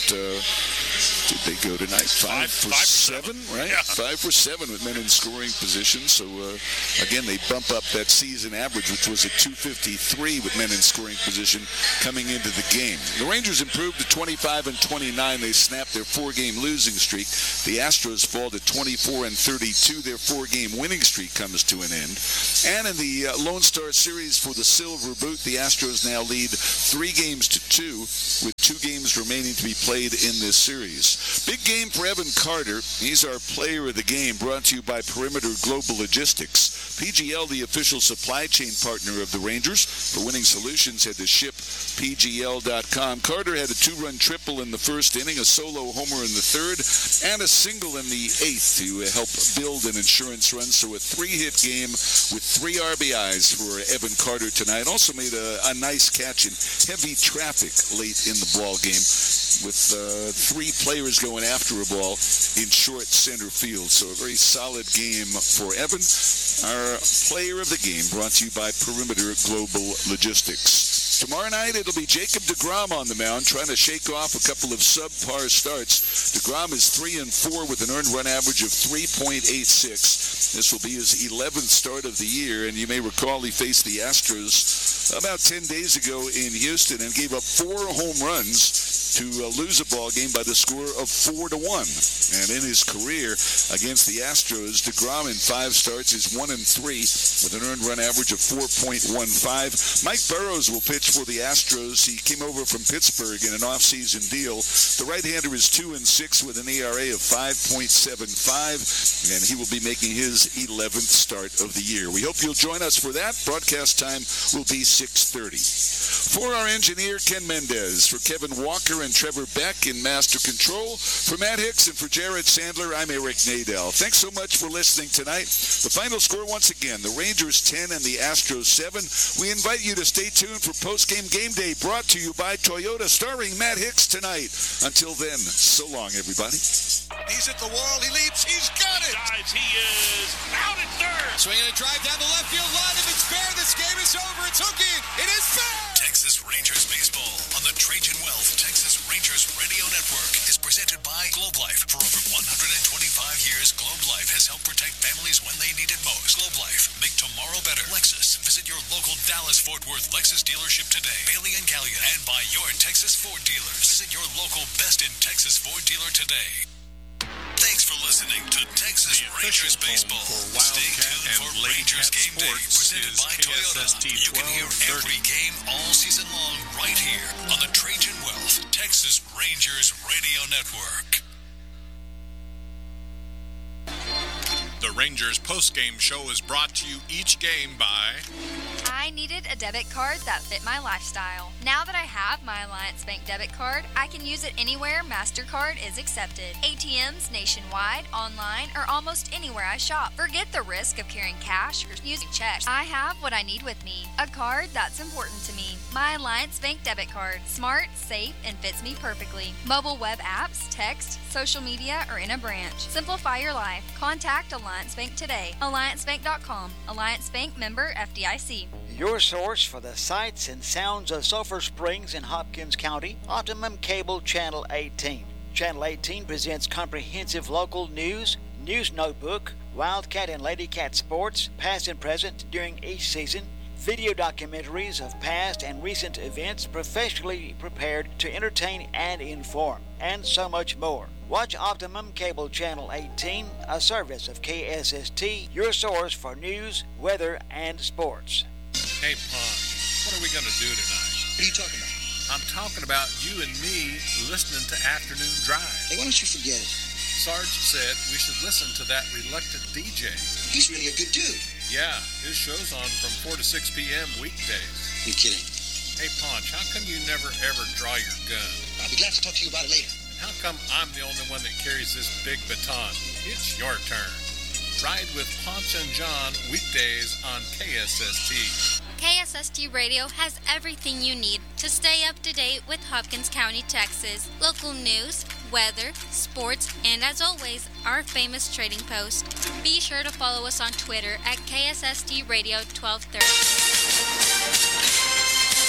did they go tonight? 5 for 7, right? Yeah. 5 for 7 with men in scoring position. So, again, they bump up that season average, which was at 253 with men in scoring position coming into the game. The Rangers improved to 25-29. They snapped their 4-game losing streak. The Astros fall to 24-32. Their 4-game winning streak comes to an end. And in the Lone Star Series for the Silver Boot, the Astros now lead 3 games to 2 with 2 games remaining to be played in this series. Big game for Evan Carter. He's our player of the game, brought to you by Perimeter Global Logistics. PGL, the official supply chain partner of the Rangers. For winning solutions, head to shippgl.com. Carter had a 2-run triple in the first inning, a solo homer in the third, and a single in the 8th to help build an insurance run. So a 3-hit game with 3 RBIs for Evan Carter tonight. Also made a nice catch in heavy traffic late in the ball game with 3 players going after a ball in short center field. So a very solid game for Evan. Our player of the game brought to you by Perimeter Global Logistics. Tomorrow night, it'll be Jacob deGrom on the mound, trying to shake off a couple of subpar starts. deGrom is 3-4 with an earned run average of 3.86. This will be his 11th start of the year, and you may recall he faced the Astros about 10 days ago in Houston and gave up 4 home runs to lose a ball game by the score of 4-1. And in his career against the Astros, deGrom in 5 starts is 1-3 with an earned run average of 4.15. Mike Burrows will pitch for the Astros. He came over from Pittsburgh in an offseason deal. The right-hander is 2-6 with an ERA of 5.75, and he will be making his 11th start of the year. We hope you'll join us for that. Broadcast time will be 6:30. For our engineer, Ken Mendez, for Kevin Walker and Trevor Beck in Master Control, for Matt Hicks and for Jared Sandler, I'm Eric Nadel. Thanks so much for listening tonight. The final score once again, the Rangers 10 and the Astros 7. We invite you to stay tuned for Postgame Game Day, brought to you by Toyota, starring Matt Hicks tonight. Until then, so long, everybody. He's at the wall. He leaps. He's got it. Dives. He is out at third. Swinging a drive down the left field line. If it's fair, this game is over. It's hooking. It is fair. Texas Rangers baseball on the Trajan Wealth Texas Rangers Radio Network is presented by Globe Life. For over 125 years, Globe Life has helped protect families when they need it most. Globe Life, make tomorrow better. Lexus, visit your local Dallas-Fort Worth Lexus dealership today. Bailey and Gallion, and buy your Texas Ford dealers. Visit your local Best in Texas Ford dealer today. Thanks for listening to Texas Rangers baseball. Stay tuned for Rangers Game Day, presented by Toyota. You can hear every game all season long right here on the Trajan Wealth Texas Rangers Radio Network. The Rangers postgame show is brought to you each game by... I needed a debit card that fit my lifestyle. Now that I have my Alliance Bank debit card, I can use it anywhere MasterCard is accepted. ATMs nationwide, online, or almost anywhere I shop. Forget the risk of carrying cash or using checks. I have what I need with me. A card that's important to me. My Alliance Bank debit card. Smart, safe, and fits me perfectly. Mobile web apps, text, social media, or in a branch. Simplify your life. Contact Alliance Bank today. AllianceBank.com. Alliance Bank, member FDIC. Your source for the sights and sounds of Sulphur Springs in Hopkins County, Optimum Cable Channel 18. Channel 18 presents comprehensive local news, news notebook, Wildcat and Ladycat sports, past and present during each season, video documentaries of past and recent events professionally prepared to entertain and inform, and so much more. Watch Optimum Cable Channel 18, a service of KSST, your source for news, weather, and sports. Hey, Pond, what are we going to do tonight? What are you talking about? I'm talking about you and me listening to Afternoon Drive. Hey, why don't you forget it? Sarge said we should listen to that reluctant DJ. He's really a good dude. Yeah, his show's on from 4 to 6 p.m. weekdays. You're kidding. Hey, Ponch, how come you never ever draw your gun? I'll be glad to talk to you about it later. And how come I'm the only one that carries this big baton? It's your turn. Ride with Ponch and John weekdays on KSST. KSST Radio has everything you need to stay up to date with Hopkins County, Texas. Local news, weather, sports, and as always, our famous trading post. Be sure to follow us on Twitter at KSST Radio 1230.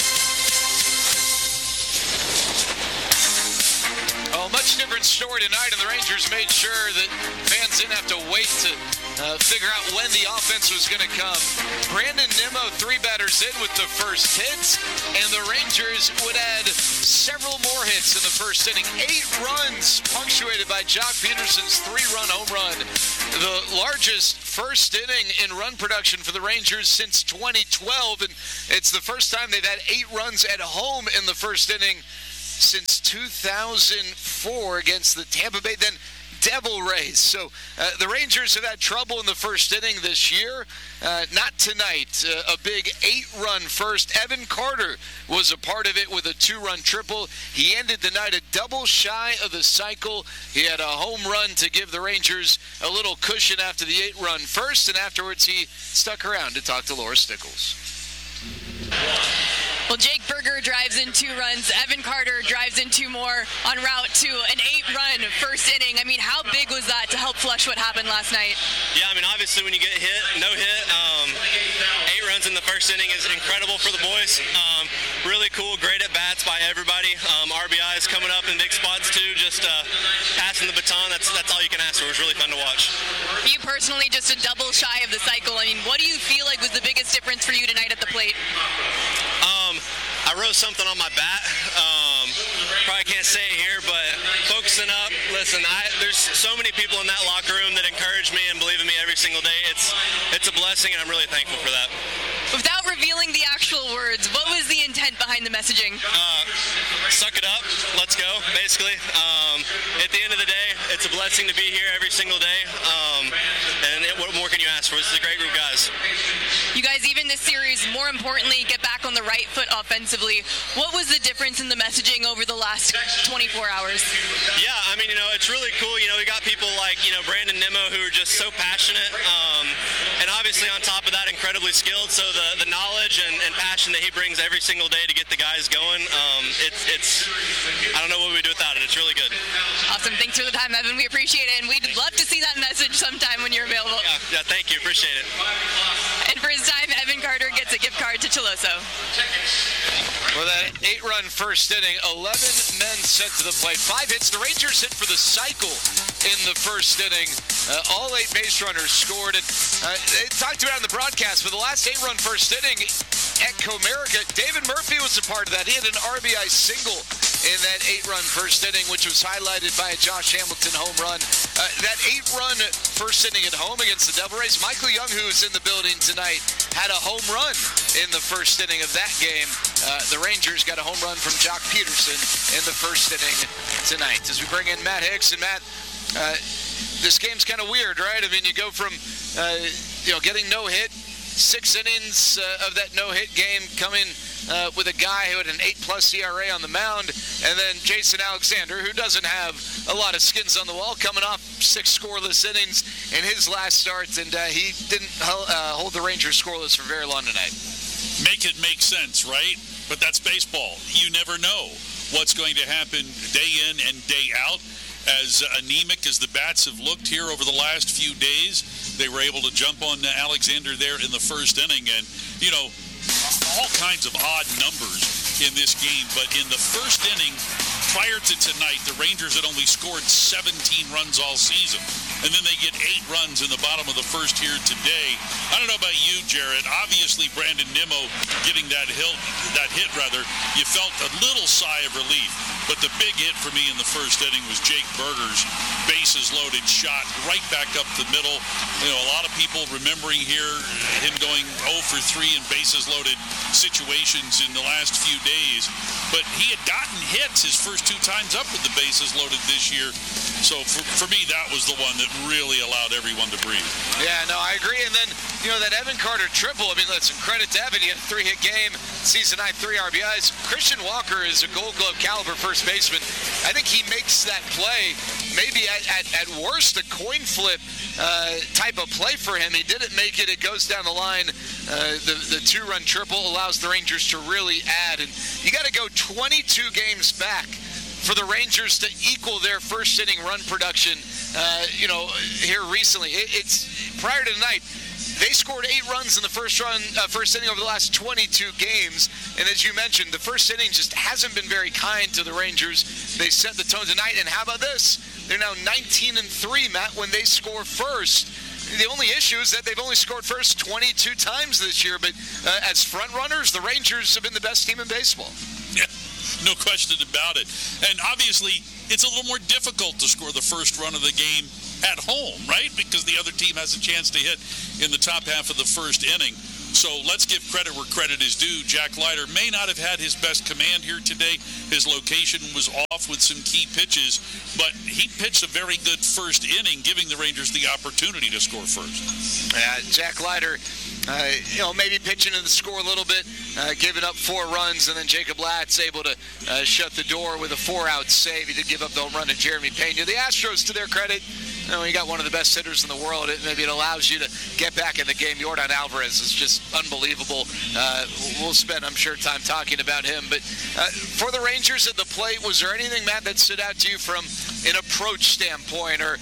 Much different story tonight, and the Rangers made sure that fans didn't have to wait to figure out when the offense was going to come. Brandon Nimmo, 3 batters in with the first hits, and the Rangers would add several more hits in the first inning. 8 runs punctuated by Jock Peterson's 3-run home run. The largest first inning in run production for the Rangers since 2012, and it's the first time they've had 8 runs at home in the first inning since 2004 against the Tampa Bay Devil Rays. So the Rangers have had trouble in the first inning this year. Not tonight. A big 8-run first. Evan Carter was a part of it with a 2-run triple. He ended the night a double shy of the cycle. He had a home run to give the Rangers a little cushion after the 8-run first, and afterwards he stuck around to talk to Laura Stickles. Well, Jake Berger drives in 2 runs. Evan Carter drives in 2 more en route to an 8-run first inning. I mean, how big was that to help flush what happened last night? Yeah, I mean, obviously when you get no hit, 8 runs in the first inning is incredible for the boys. Really cool, great at bats by everybody. RBIs coming up in big spots too, just passing the baton. That's all you can ask for. It was really fun to watch. For you personally, just a double shy of the cycle. I mean, what do you feel like was the biggest difference for you tonight at the plate? I wrote something on my bat. Probably can't say it here, but focusing up. Listen, there's so many people in that locker room that encourage me and believe in me every single day. It's a blessing, and I'm really thankful for that. Without revealing the actual words, what was the intent behind the messaging? Suck it up. Let's go, basically. At the end of the day, it's a blessing to be here every single day. What more can you ask for? This is a great group of guys. You guys, even this series, more importantly, get back on the right foot offensively. What was the difference in the messaging over the last 24 hours? Yeah, I mean, it's really cool. We got people like, Brandon Nimmo who are just so passionate. And obviously on top of that, incredibly skilled. So the knowledge and passion that he brings every single day to get the guys going, it's I don't know what we do without it. It's really good. Awesome. Thanks for the time, Evan. We appreciate it. And we'd love to see that message sometime when you're available. Yeah, thank you. Appreciate it. And for his time, Evan Carter gets a gift card to Chiloso. Well, that 8-run first inning, 11 men sent to the plate, 5 hits. The Rangers hit for the cycle in the first inning. All 8 base runners scored. And they talked about it in the broadcast, but the last 8-run first inning at Comerica, David Murphy was a part of that. He had an RBI single in that 8-run first inning, which was highlighted by a Josh Hamilton home run. That 8-run first inning at home against the Devil Rays, Michael Young, who's in the building tonight, had a home run in the first inning of that game. The Rangers got a home run from Jock Peterson in the first inning tonight. As we bring in Matt Hicks, and Matt, this game's kind of weird, right? I mean, you go from getting no hit, 6 innings of that no-hit game coming with a guy who had an 8+ ERA on the mound, and then Jason Alexander, who doesn't have a lot of skins on the wall, coming off 6 scoreless innings in his last start, and he didn't hold the Rangers scoreless for very long tonight. Make it make sense, right? But that's baseball. You never know what's going to happen day in and day out. As anemic as the bats have looked here over the last few days, they were able to jump on Alexander there in the first inning. And, all kinds of odd numbers in this game. But in the first inning, prior to tonight, the Rangers had only scored 17 runs all season. And then they get 8 runs in the bottom of the first here today. I don't know about you, Jared. Obviously, Brandon Nimmo getting that hit, you felt a little sigh of relief. But the big hit for me in the first inning was Jake Berger's bases loaded shot right back up the middle. A lot of people remembering here him going 0 for 3 in bases loaded situations in the last few days. But he had gotten hits his first 2 times up with the bases loaded this year. So for me, that was the one that really allowed everyone to breathe. Yeah, no, I agree. And then, that Evan Carter triple, I mean, listen, credit to Evan. He had a 3-hit game, season high 3 RBIs. Christian Walker is a Gold Glove caliber first baseman. I think he makes that play, maybe at worst, a coin flip type of play for him. He didn't make it. It goes down the line. The 2-run triple allows the Rangers to really add. And you got to go 22 games back for the Rangers to equal their first inning run production, here recently. It's prior to tonight, They scored 8 runs in the first inning over the last 22 games. And as you mentioned, the first inning just hasn't been very kind to the Rangers. They set the tone tonight. And how about this? They're now 19-3, Matt, when they score first. The only issue is that they've only scored first 22 times this year. But as front runners, the Rangers have been the best team in baseball. Yeah, no question about it. And obviously, it's a little more difficult to score the first run of the game at home, right? Because the other team has a chance to hit in the top half of the first inning. So let's give credit where credit is due. Jack Leiter may not have had his best command here today. His location was off with some key pitches, but he pitched a very good first inning, giving the Rangers the opportunity to score first. Jack Leiter, maybe pitching in the score a little bit, giving up 4 runs, and then Jacob Latz able to shut the door with a 4-out save. He did give up the home run to Jeremy Pena. The Astros, to their credit, you got one of the best hitters in the world. Maybe it allows you to get back in the game. Yordan Alvarez is just unbelievable. We'll spend, I'm sure, time talking about him. But for the Rangers at the plate, was there anything, Matt, that stood out to you from an approach standpoint or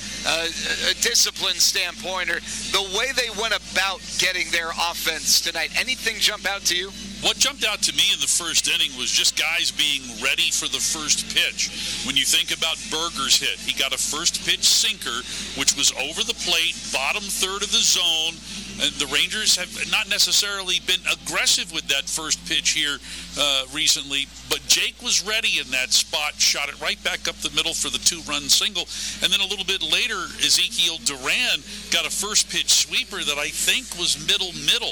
a discipline standpoint or the way they went about getting their offense tonight? Anything jump out to you? What jumped out to me in the first inning was just guys being ready for the first pitch. When you think about Berger's hit, he got a first pitch sinker, which was over the plate, bottom third of the zone. And the Rangers have not necessarily been aggressive with that first pitch here recently, but Jake was ready in that spot, shot it right back up the middle for the 2-run single. And then a little bit later, Ezekiel Duran got a first pitch sweeper that I think was middle.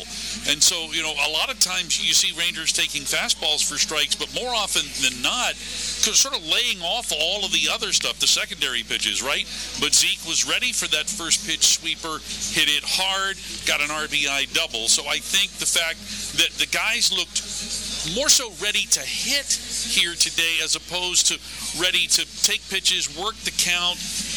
And so, a lot of times you see Rangers taking fastballs for strikes, but more often than not, sort of laying off all of the other stuff, the secondary pitches, right? But Zeke was ready for that first pitch sweeper, hit it hard, got an RBI double. So I think the fact that the guys looked more so ready to hit here today as opposed to ready to take pitches, work the count.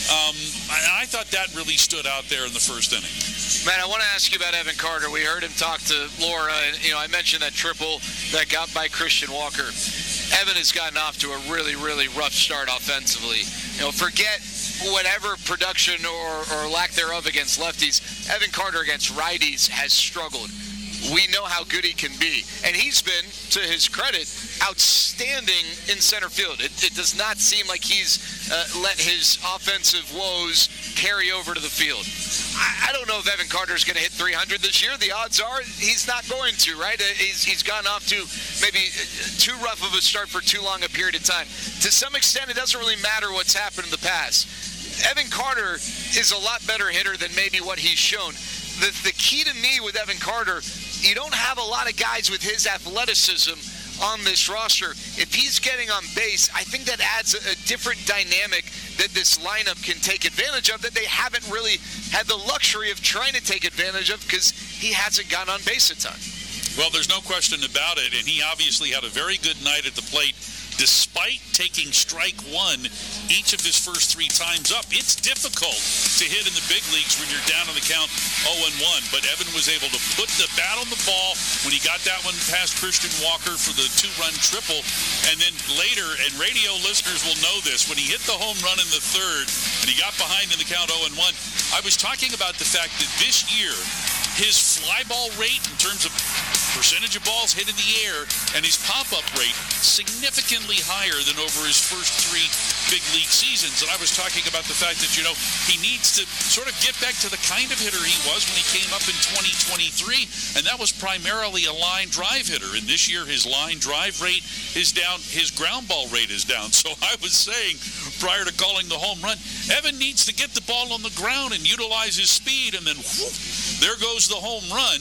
I thought that really stood out there in the first inning. Man, I want to ask you about Evan Carter. We heard him talk to Laura, and I mentioned that triple that got by Christian Walker. Evan has gotten off to a really, really rough start offensively. Forget whatever production or lack thereof against lefties. Evan Carter against righties has struggled. We know how good he can be. And he's been, to his credit, outstanding in center field. It does not seem like he's let his offensive woes carry over to the field. I don't know if Evan Carter is going to hit 300 this year. The odds are he's not going to, right? He's gone off to maybe too rough of a start for too long a period of time. To some extent, it doesn't really matter what's happened in the past. Evan Carter is a lot better hitter than maybe what he's shown. The key to me with Evan Carter, you don't have a lot of guys with his athleticism on this roster. If he's getting on base, I think that adds a different dynamic that this lineup can take advantage of that they haven't really had the luxury of trying to take advantage of because he hasn't gone on base a ton. Well, there's no question about it, and he obviously had a very good night at the plate. Despite taking strike 1 each of his first 3 times up, it's difficult to hit in the big leagues when you're down on the count 0-1. But Evan was able to put the bat on the ball when he got that one past Christian Walker for the 2-run triple. And then later, and radio listeners will know this, when he hit the home run in the third and he got behind in the count 0-1, I was talking about the fact that this year, his fly ball rate in terms of percentage of balls hit in the air and his pop-up rate significantly higher than over his first 3 big league seasons. And I was talking about the fact that, he needs to sort of get back to the kind of hitter he was when he came up in 2023, and that was primarily a line drive hitter. And this year his line drive rate is down, his ground ball rate is down. So I was saying prior to calling the home run, Evan needs to get the ball on the ground and utilize his speed, and then whoop, there goes the home run.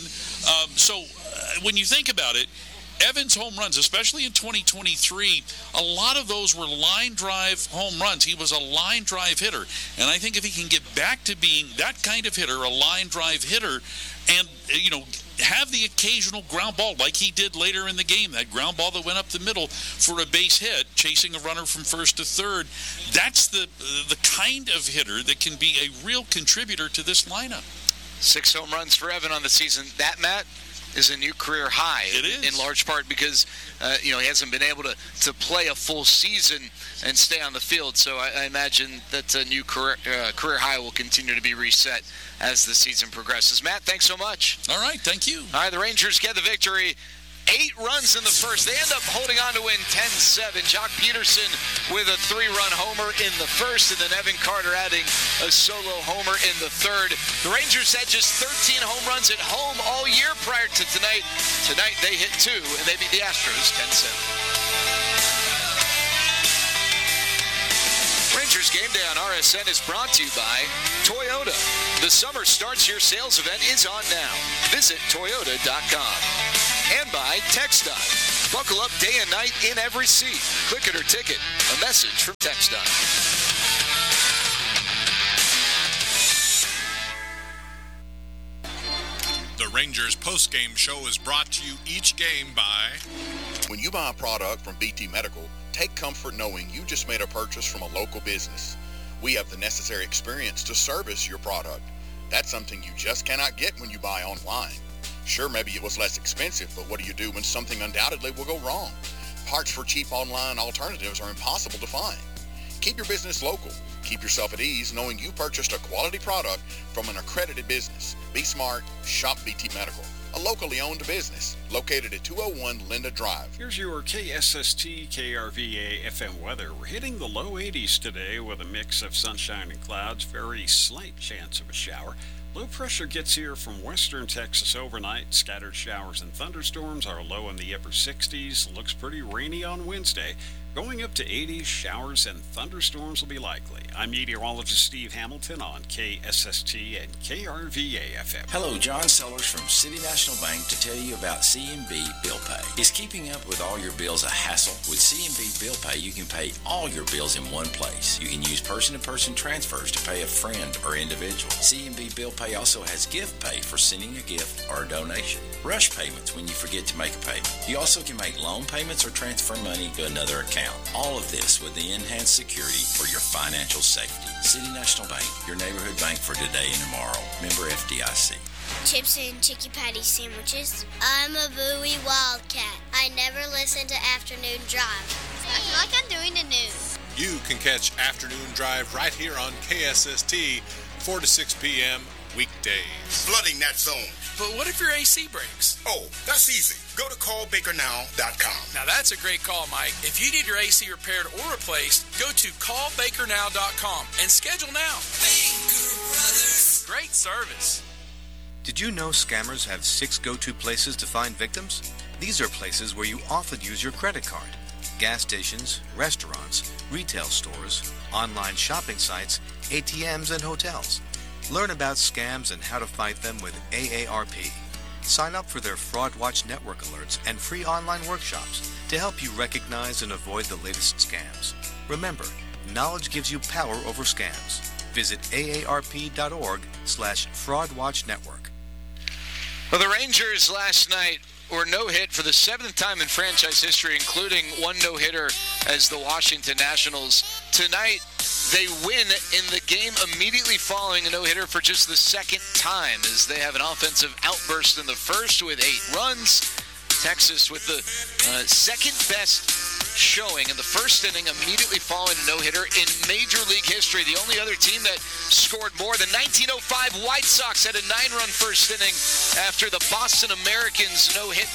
When you think about it, Evan's home runs, especially in 2023, a lot of those were line drive home runs. He was a line drive hitter. And I think if he can get back to being that kind of hitter, a line drive hitter, and, have the occasional ground ball like he did later in the game, that ground ball that went up the middle for a base hit, chasing a runner from first to third, that's the kind of hitter that can be a real contributor to this lineup. 6 home runs for Evan on the season. That, Matt, is a new career high. It is. In large part because, he hasn't been able to play a full season and stay on the field. So I imagine that a new career high will continue to be reset as the season progresses. Matt, thanks so much. All right, thank you. All right, the Rangers get the victory. 8 runs in the first. They end up holding on to win 10-7. Jock Peterson with a 3-run homer in the first, and then Evan Carter adding a solo homer in the third. The Rangers had just 13 home runs at home all year prior to tonight. Tonight they hit 2, and they beat the Astros 10-7. Rangers Game Day on RSN is brought to you by Toyota. The Summer Starts Your sales event is on now. Visit Toyota.com. And by TxDOT. Buckle up day and night in every seat. Click it or ticket. A message from TxDOT. The Rangers post-game show is brought to you each game by... When you buy a product from BT Medical, take comfort knowing you just made a purchase from a local business. We have the necessary experience to service your product. That's something you just cannot get when you buy online. Sure, maybe it was less expensive, but what do you do when something undoubtedly will go wrong? Parts for cheap online alternatives are impossible to find. Keep your business local. Keep yourself at ease knowing you purchased a quality product from an accredited business. Be smart. Shop BT Medical, a locally owned business located at 201 Linda Drive. Here's your KSST KRVA FM weather. We're hitting the low 80s today with a mix of sunshine and clouds. Very slight chance of a shower. Low pressure gets here from western Texas overnight. Scattered showers and thunderstorms are low in the upper 60s. Looks pretty rainy on Wednesday. Going up to 80s, showers and thunderstorms will be likely. I'm meteorologist Steve Hamilton on KSST and KRVA FM. Hello, John Sellers from City National Bank to tell you about CMB Bill Pay. Is keeping up with all your bills a hassle? With CMB Bill Pay, you can pay all your bills in one place. You can use person-to-person transfers to pay a friend or individual. CMB Bill Pay also has gift pay for sending a gift or a donation. Rush payments when you forget to make a payment. You also can make loan payments or transfer money to another account. All of this with the enhanced security for your financial safety. City National Bank, your neighborhood bank for today and tomorrow. Member FDIC. Chips and Chicky Patty sandwiches. I'm a Bowie Wildcat. I never listen to Afternoon Drive. I feel like I'm doing the news. You can catch Afternoon Drive right here on KSST, 4 to 6 p.m. weekdays. Flooding that zone. But what if your AC breaks? Oh, that's easy. Go to callbakernow.com. Now that's a great call, Mike. If you need your AC repaired or replaced, go to callbakernow.com and schedule now. Baker Brothers. Great service. Did you know scammers have 6 go-to places to find victims? These are places where you often use your credit card. Gas stations, restaurants, retail stores, online shopping sites, ATMs, and hotels. Learn about scams and how to fight them with AARP. Sign up for their Fraud Watch Network alerts and free online workshops to help you recognize and avoid the latest scams. Remember, knowledge gives you power over scams. Visit aarp.org/fraudwatchnetwork. Well, the Rangers last night were no-hit for the 7th time in franchise history, including one no-hitter as the Washington Nationals. Tonight, they win in the game immediately following a no-hitter for just the 2nd time, as they have an offensive outburst in the first with 8 runs. Texas with the second-best showing in the first inning immediately following a no-hitter in Major League history. The only other team that scored more, the 1905 White Sox, had a 9-run first inning after the Boston Americans no-hit